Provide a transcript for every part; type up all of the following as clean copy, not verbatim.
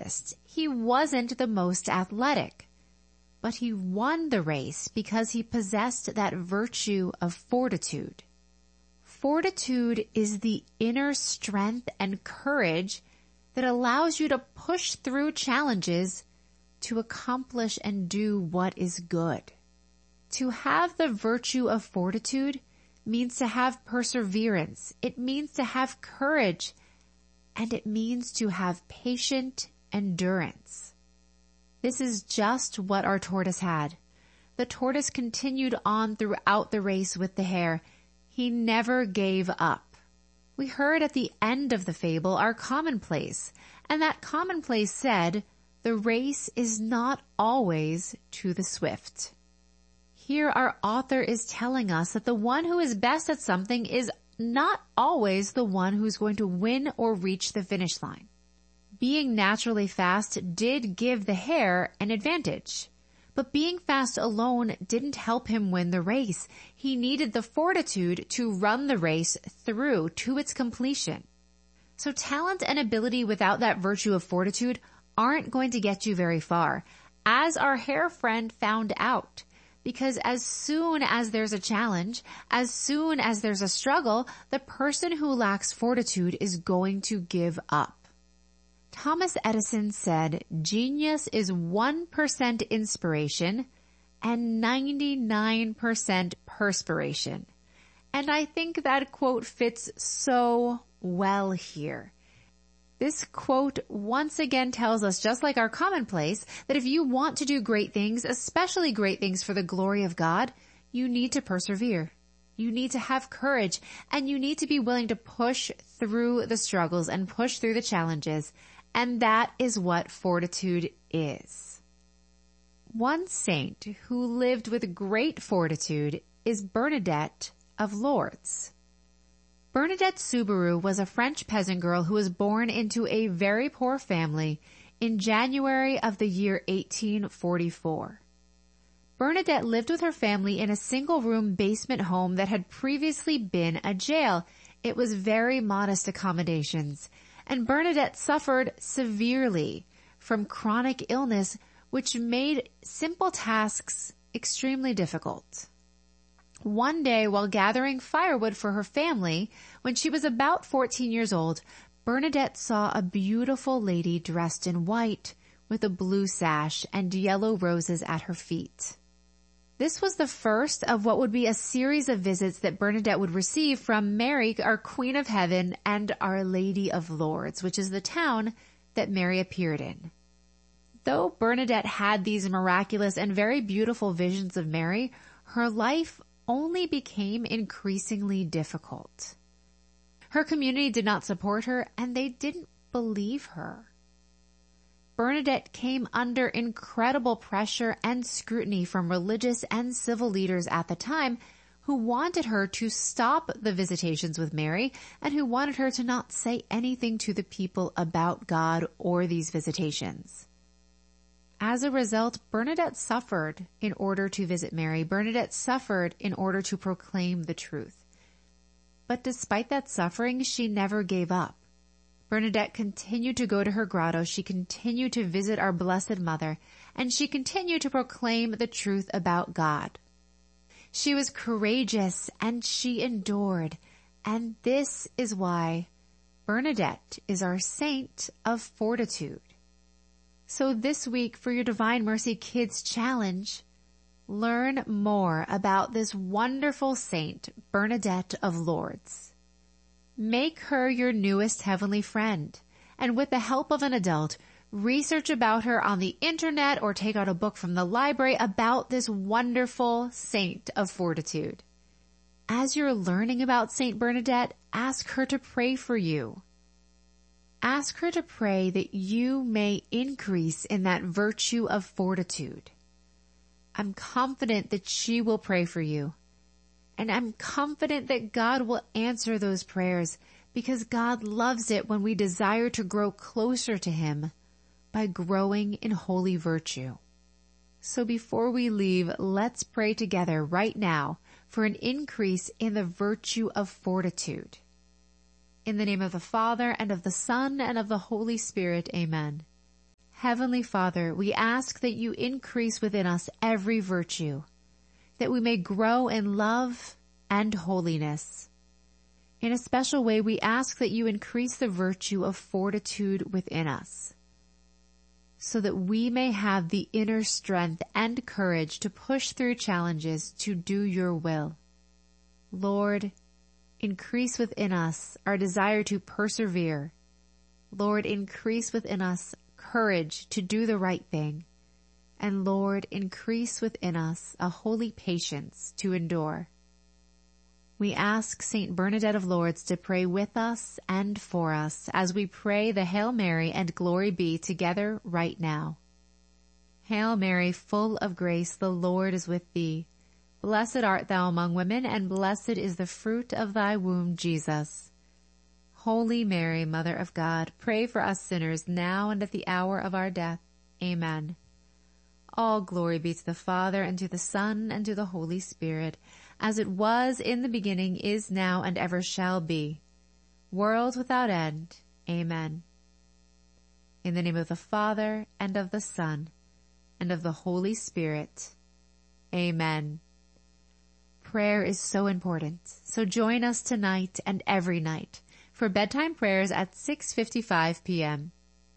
fastest. He wasn't the most athletic. But he won the race because he possessed that virtue of fortitude. Fortitude is the inner strength and courage that allows you to push through challenges to accomplish and do what is good. To have the virtue of fortitude means to have perseverance. It means to have courage, and it means to have patient endurance. This is just what our tortoise had. The tortoise continued on throughout the race with the hare. He never gave up. We heard at the end of the fable our commonplace, and that commonplace said, "The race is not always to the swift." Here our author is telling us that the one who is best at something is not always the one who's going to win or reach the finish line. Being naturally fast did give the hare an advantage, but being fast alone didn't help him win the race. He needed the fortitude to run the race through to its completion. So talent and ability without that virtue of fortitude aren't going to get you very far, as our hare friend found out. Because as soon as there's a challenge, as soon as there's a struggle, the person who lacks fortitude is going to give up. Thomas Edison said, "Genius is 1% inspiration and 99% perspiration." And I think that quote fits so well here. This quote once again tells us, just like our commonplace, that if you want to do great things, especially great things for the glory of God, you need to persevere. You need to have courage, and you need to be willing to push through the struggles and push through the challenges. And that is what fortitude is. One saint who lived with great fortitude is Bernadette of Lourdes. Bernadette Soubirous was a French peasant girl who was born into a very poor family in January of the year 1844. Bernadette lived with her family in a single-room basement home that had previously been a jail. It was very modest accommodations, and Bernadette suffered severely from chronic illness, which made simple tasks extremely difficult. One day, while gathering firewood for her family, when she was about 14 years old, Bernadette saw a beautiful lady dressed in white with a blue sash and yellow roses at her feet. This was the first of what would be a series of visits that Bernadette would receive from Mary, our Queen of Heaven, and Our Lady of Lourdes, which is the town that Mary appeared in. Though Bernadette had these miraculous and very beautiful visions of Mary, her life only became increasingly difficult. Her community did not support her, and they didn't believe her. Bernadette came under incredible pressure and scrutiny from religious and civil leaders at the time who wanted her to stop the visitations with Mary and who wanted her to not say anything to the people about God or these visitations. As a result, Bernadette suffered in order to visit Mary. Bernadette suffered in order to proclaim the truth. But despite that suffering, she never gave up. Bernadette continued to go to her grotto. She continued to visit our Blessed Mother, and she continued to proclaim the truth about God. She was courageous and she endured, and this is why Bernadette is our saint of fortitude. So this week for your Divine Mercy Kids Challenge, learn more about this wonderful saint, Bernadette of Lourdes. Make her your newest heavenly friend, and with the help of an adult, research about her on the internet or take out a book from the library about this wonderful saint of fortitude. As you're learning about Saint Bernadette, ask her to pray for you. Ask her to pray that you may increase in that virtue of fortitude. I'm confident that she will pray for you. And I'm confident that God will answer those prayers because God loves it when we desire to grow closer to Him by growing in holy virtue. So before we leave, let's pray together right now for an increase in the virtue of fortitude. In the name of the Father, and of the Son, and of the Holy Spirit, amen. Heavenly Father, we ask that you increase within us every virtue, that we may grow in love and holiness. In a special way, we ask that you increase the virtue of fortitude within us, so that we may have the inner strength and courage to push through challenges to do your will. Lord, increase within us our desire to persevere. Lord, increase within us courage to do the right thing. And Lord, increase within us a holy patience to endure. We ask Saint Bernadette of Lourdes to pray with us and for us as we pray the Hail Mary and Glory Be together right now. Hail Mary, full of grace, the Lord is with thee. Blessed art thou among women, and blessed is the fruit of thy womb, Jesus. Holy Mary, Mother of God, pray for us sinners now and at the hour of our death. Amen. All glory be to the Father, and to the Son, and to the Holy Spirit, as it was in the beginning, is now, and ever shall be, world without end. Amen. In the name of the Father, and of the Son, and of the Holy Spirit. Amen. Prayer is so important, so join us tonight and every night for bedtime prayers at 6:55 p.m.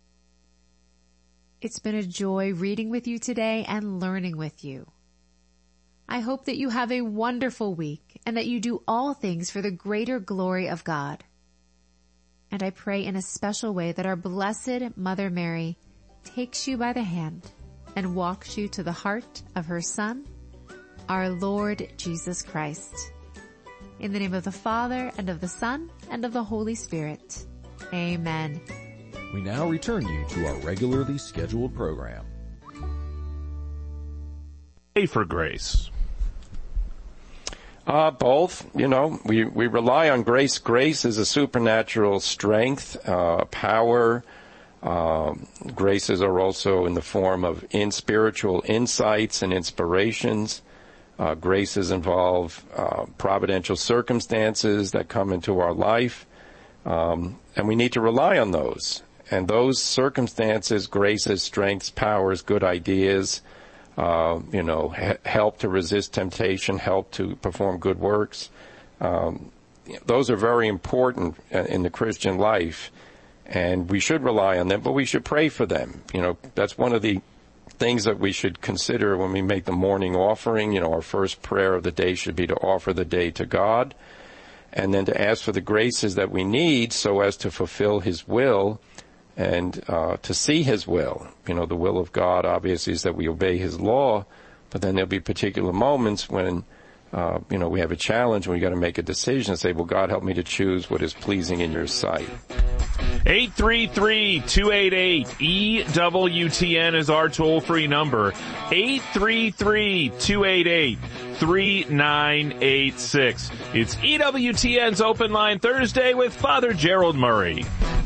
It's been a joy reading with you today and learning with you. I hope that you have a wonderful week and that you do all things for the greater glory of God. And I pray in a special way that our Blessed Mother Mary takes you by the hand and walks you to the heart of her Son, our Lord Jesus Christ. In the name of the Father, and of the Son, and of the Holy Spirit. Amen. We now return you to our regularly scheduled program. Pray for grace. Both. We rely on grace. Grace is a supernatural strength, power. Graces are also in the form of spiritual insights and inspirations. Graces involve providential circumstances that come into our life, and we need to rely on those. And those circumstances, graces, strengths, powers, good ideas, help to resist temptation, help to perform good works. Those are very important in the Christian life, and we should rely on them, but we should pray for them. That's one of the things that we should consider when we make the morning offering. Our first prayer of the day should be to offer the day to God, and then to ask for the graces that we need so as to fulfill His will and to see His will. The will of God obviously is that we obey His law, but then there'll be particular moments when we have a challenge, when we got to make a decision and say, well, God, help me to choose what is pleasing in your sight. 833-288-EWTN is our toll-free number. 833-288-3986. It's EWTN's Open Line Thursday with Father Gerald Murray.